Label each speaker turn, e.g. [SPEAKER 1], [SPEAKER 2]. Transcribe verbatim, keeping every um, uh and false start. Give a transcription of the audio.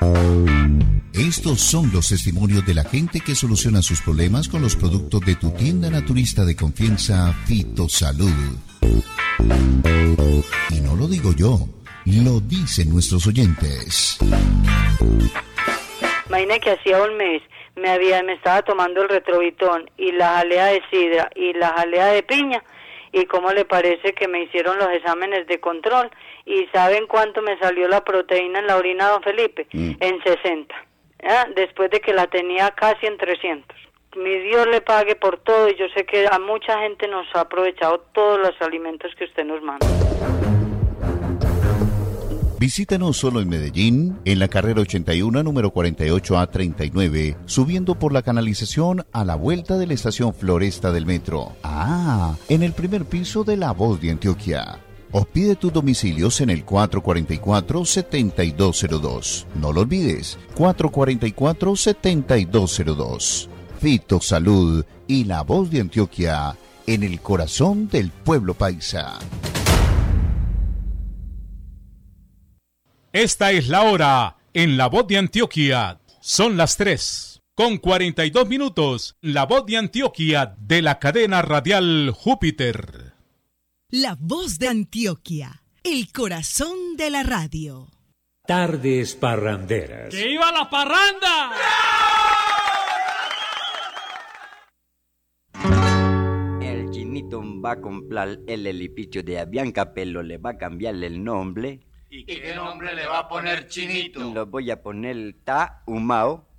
[SPEAKER 1] Estos son los testimonios de la gente que soluciona sus problemas con los productos de tu tienda naturista de confianza, Fitosalud. Y no lo digo yo, lo dicen nuestros oyentes.
[SPEAKER 2] Imagine que hacía un mes me había me estaba tomando el Retrovitón y la jalea de sidra y la jalea de piña, y cómo le parece que me hicieron los exámenes de control y ¿saben cuánto me salió la proteína en la orina, don Felipe? Mm. En sesenta, ¿eh? Después de que la tenía casi en trescientos. Mi Dios le pague por todo, y yo sé que a mucha gente nos ha aprovechado todos los alimentos que usted nos manda.
[SPEAKER 1] Visítanos solo en Medellín, en la carrera ochenta y uno, número cuarenta y ocho A treinta y nueve, subiendo por la canalización a la vuelta de la estación Floresta del metro. Ah, en el primer piso de La Voz de Antioquia. O pide tus domicilios en el cuatro cuatro cuatro, siete dos cero dos. No lo olvides, cuatro cuatro cuatro, siete dos cero dos. Fitosalud y La Voz de Antioquia, en el corazón del pueblo paisa.
[SPEAKER 3] Esta es la hora en La Voz de Antioquia. Son las tres con cuarenta y dos minutos. La Voz de Antioquia de la cadena radial Júpiter.
[SPEAKER 4] La Voz de Antioquia, el corazón de la radio.
[SPEAKER 5] Tardes parranderas.
[SPEAKER 6] ¡Que iba la parranda!
[SPEAKER 7] El chinito va a comprar el elipicho de Avianca, pero le va a cambiarle el nombre.
[SPEAKER 8] ¿Y qué nombre le va a poner Chinito?
[SPEAKER 7] Lo voy a poner Ta Humao.